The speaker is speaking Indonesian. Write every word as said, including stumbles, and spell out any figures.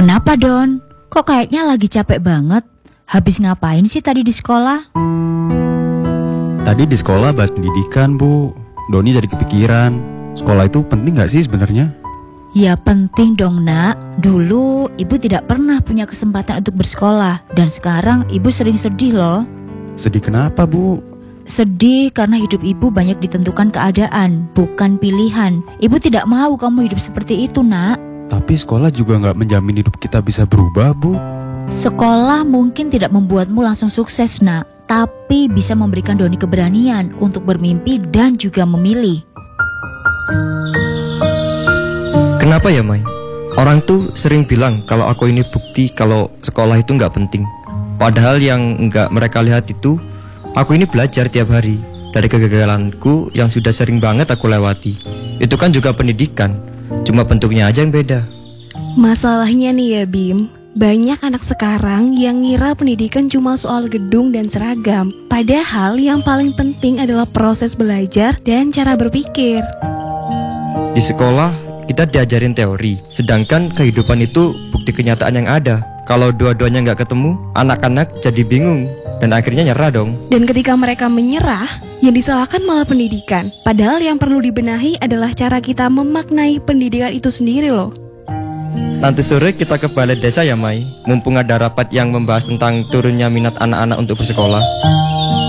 Kenapa, Don? Kok kayaknya lagi capek banget? Habis ngapain sih tadi di sekolah? Tadi di sekolah bahas pendidikan, Bu. Doni jadi kepikiran. Sekolah itu penting gak sih sebenarnya? Ya penting dong, Nak. Dulu ibu tidak pernah punya kesempatan untuk bersekolah. Dan sekarang ibu sering sedih loh. Sedih kenapa, Bu? Sedih karena hidup ibu banyak ditentukan keadaan, bukan pilihan. Ibu tidak mau kamu hidup seperti itu, Nak. Tapi sekolah juga gak menjamin hidup kita bisa berubah, Bu. Sekolah mungkin tidak membuatmu langsung sukses, Nak. Tapi bisa memberikan Doni keberanian untuk bermimpi dan juga memilih. Kenapa ya, Mai? Orang tuh sering bilang kalau aku ini bukti kalau sekolah itu gak penting. Padahal yang gak mereka lihat itu, aku ini belajar tiap hari. Dari kegagalanku yang sudah sering banget aku lewati. Itu kan juga pendidikan. Cuma bentuknya aja yang beda. Masalahnya nih ya, Bim, banyak anak sekarang yang ngira pendidikan cuma soal gedung dan seragam. Padahal yang paling penting adalah proses belajar dan cara berpikir. Di sekolah kita diajarin teori, sedangkan kehidupan itu bukti kenyataan yang ada. Kalau dua-duanya nggak ketemu, anak-anak jadi bingung dan akhirnya nyerah dong. Dan ketika mereka menyerah, yang disalahkan malah pendidikan. Padahal yang perlu dibenahi adalah cara kita memaknai pendidikan itu sendiri loh. Nanti sore kita ke balai desa ya, Mai. Mumpung ada rapat yang membahas tentang turunnya minat anak-anak untuk bersekolah.